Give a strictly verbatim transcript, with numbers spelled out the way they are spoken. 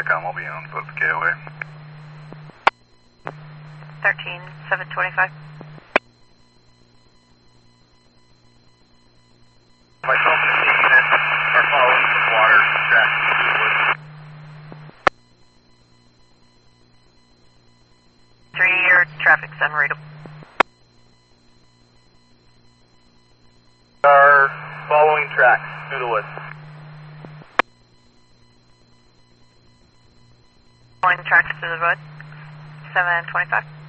com, I'll be on foot to K O A. thirteen seven twenty-five. Myself and the unit are following some water tracks to the woods. Three, your traffic's unreadable. Are following tracks through the woods. Following tracks to the wood. seven twenty-five.